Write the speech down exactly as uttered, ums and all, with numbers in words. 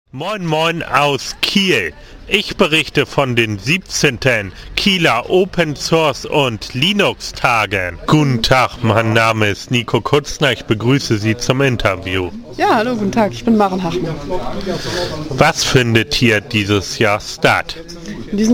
Moin Moin aus Kiel. Ich berichte von den siebzehnten Kieler Open Source und Linux Tagen. Guten Tag, mein Name ist Nico Kutzner, ich begrüße Sie zum Interview. Ja, hallo, guten Tag, ich bin Maren Hachmann. Was findet hier dieses Jahr statt? In diesem